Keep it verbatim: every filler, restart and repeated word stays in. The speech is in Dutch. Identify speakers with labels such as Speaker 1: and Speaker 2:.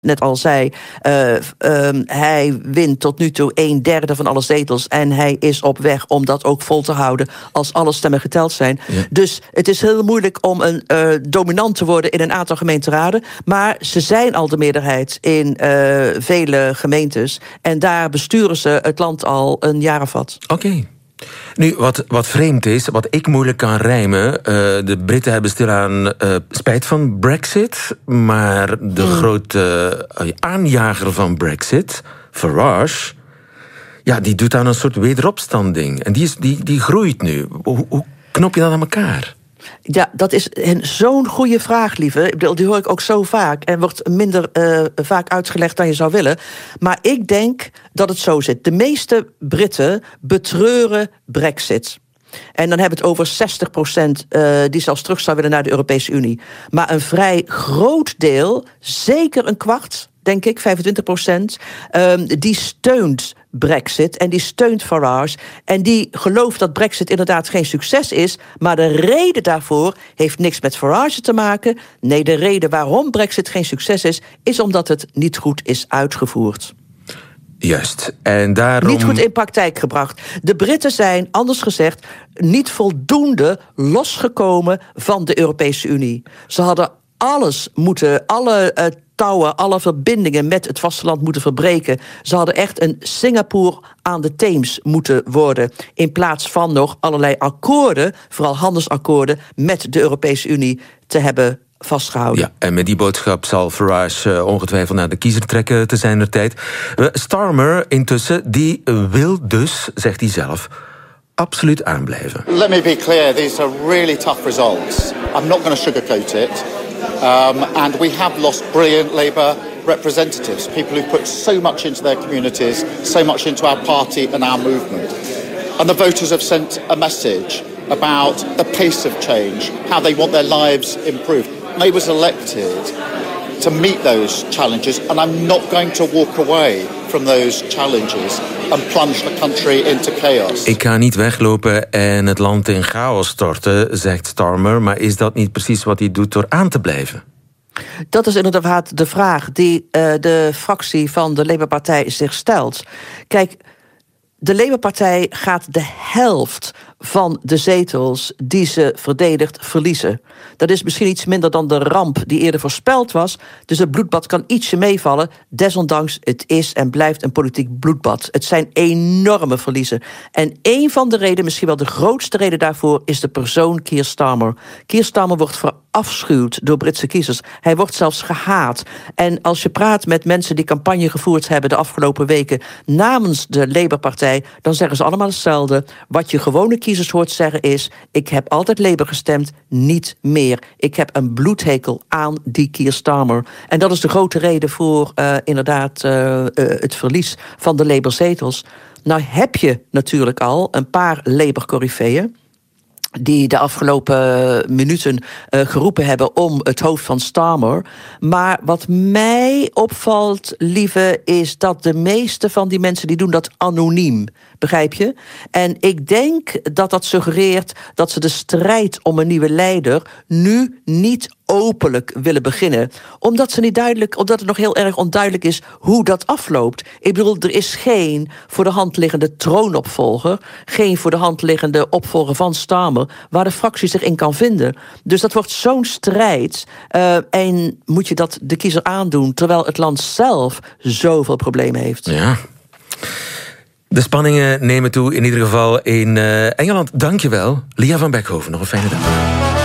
Speaker 1: net al zei, uh, um, hij wint tot nu toe een derde van alle zetels en hij is op weg om dat ook vol te houden als alle stemmen geteld zijn. Ja. Dus het is heel moeilijk om een uh, dominant te worden in een aantal gemeenteraden, maar ze zijn al de meerderheid in uh, vele gemeentes en daar besturen ze het land al een jaar of wat.
Speaker 2: Oké. Okay. Nu, wat, wat vreemd is, wat ik moeilijk kan rijmen, Uh, de Britten hebben stilaan uh, spijt van Brexit, maar de mm. grote uh, aanjager van Brexit, Farage, ja, die doet aan een soort wederopstanding. En die, is, die, die groeit nu. Hoe, hoe knop je dat aan elkaar?
Speaker 1: Ja, dat is een, zo'n goede vraag, lieve. Die hoor ik ook zo vaak en wordt minder uh, vaak uitgelegd dan je zou willen. Maar ik denk dat het zo zit. De meeste Britten betreuren Brexit. En dan hebben we het over zestig procent uh, die zelfs terug zou willen naar de Europese Unie. Maar een vrij groot deel, zeker een kwart, denk ik, vijfentwintig procent, um, die steunt Brexit en die steunt Farage. En die gelooft dat Brexit inderdaad geen succes is, maar de reden daarvoor heeft niks met Farage te maken. Nee, de reden waarom Brexit geen succes is, is omdat het niet goed is uitgevoerd.
Speaker 2: Juist. En daarom...
Speaker 1: Niet goed in praktijk gebracht. De Britten zijn, anders gezegd, niet voldoende losgekomen van de Europese Unie. Ze hadden alles moeten, alle uh, touwen, alle verbindingen met het vasteland moeten verbreken. Ze hadden echt een Singapore aan de Theems moeten worden, in plaats van nog allerlei akkoorden, vooral handelsakkoorden, met de Europese Unie te hebben vastgehouden.
Speaker 2: Ja, en met die boodschap zal Farage uh, ongetwijfeld naar de kiezer trekken te zijner tijd. Uh, Starmer intussen, die wil dus, zegt hij zelf, absoluut aanblijven.
Speaker 3: Let me be clear, these are really tough results. I'm not going to sugarcoat it. Um, and we have lost brilliant Labour representatives, people who put so much into their communities, so much into our party and our movement. And the voters have sent a message about the pace of change, how they want their lives improved. I was elected to meet those challenges, and I'm not going to walk away from those challenges and plunge the country into chaos.
Speaker 2: Ik ga niet weglopen en het land in chaos storten, zegt Starmer, maar is dat niet precies wat hij doet door aan te blijven?
Speaker 1: Dat is inderdaad de vraag die uh, de fractie van de Labour-partij zich stelt. Kijk, de Labour-partij gaat de helft van de zetels die ze verdedigt verliezen. Dat is misschien iets minder dan de ramp die eerder voorspeld was. Dus het bloedbad kan ietsje meevallen. Desondanks, het is en blijft een politiek bloedbad. Het zijn enorme verliezen. En één van de redenen, misschien wel de grootste reden daarvoor, is de persoon Keir Starmer. Keir Starmer wordt verafschuwd door Britse kiezers. Hij wordt zelfs gehaat. En als je praat met mensen die campagne gevoerd hebben de afgelopen weken namens de Labour-partij, dan zeggen ze allemaal hetzelfde. Wat je gewone kiezers hoort zeggen is: ik heb altijd Labour gestemd, niet meer. Ik heb een bloedhekel aan die Keir Starmer. En dat is de grote reden voor uh, inderdaad uh, uh, het verlies van de Labour-zetels. Nou heb je natuurlijk al een paar Labour-coryfeeën die de afgelopen minuten uh, geroepen hebben om het hoofd van Starmer. Maar wat mij opvalt, lieve, is dat de meeste van die mensen die doen dat anoniem. Begrijp je? En ik denk dat dat suggereert dat ze de strijd om een nieuwe leider nu niet openlijk willen beginnen. Omdat, ze niet duidelijk, omdat het nog heel erg onduidelijk is hoe dat afloopt. Ik bedoel, er is geen voor de hand liggende troonopvolger, geen voor de hand liggende opvolger van Starmer, waar de fractie zich in kan vinden. Dus dat wordt zo'n strijd. Uh, en moet je dat de kiezer aandoen, terwijl het land zelf zoveel problemen heeft.
Speaker 2: Ja. De spanningen nemen toe, in ieder geval in uh, Engeland. Dank je wel, Lia van Beckhoven. Nog een fijne dag.